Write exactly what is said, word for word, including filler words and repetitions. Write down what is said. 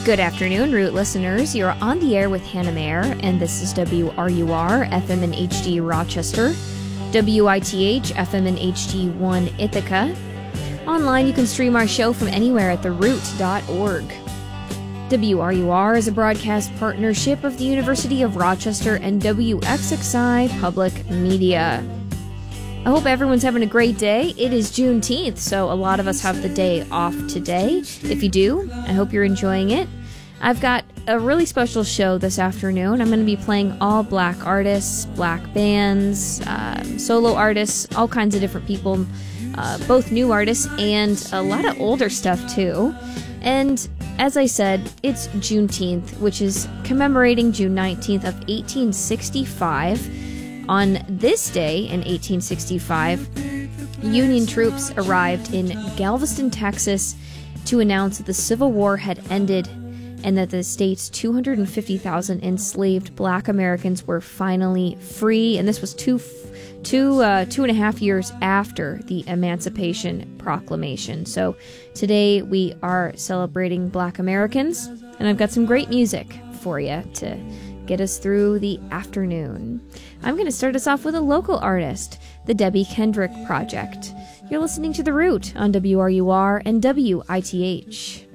Good afternoon, Root listeners. You're on the air with Hannah Mayer, and this is W R U R, F M and H D Rochester, W I T H, F M and H D one Ithaca. Online, you can stream our show from anywhere at the root dot org. W R U R is a broadcast partnership of the University of Rochester and W X X I Public Media. I hope everyone's having a great day. It is Juneteenth, so a lot of us have the day off today. If you do, I hope you're enjoying it. I've got a really special show this afternoon. I'm going to be playing all black artists, black bands, um, solo artists, all kinds of different people, uh, both new artists and a lot of older stuff too. And as I said, it's Juneteenth, which is commemorating June nineteenth of eighteen sixty-five. On this day in eighteen sixty-five, Union troops arrived in Galveston, Texas to announce that the Civil War had ended and that the state's two hundred fifty thousand enslaved black Americans were finally free. And this was two, two, uh, two and a half years after the Emancipation Proclamation. So today we are celebrating black Americans, and I've got some great music for you to get us through the afternoon. I'm going to start us off with a local artist, the Debbie Kendrick Project. You're listening to The Root on W R U R and W I T H.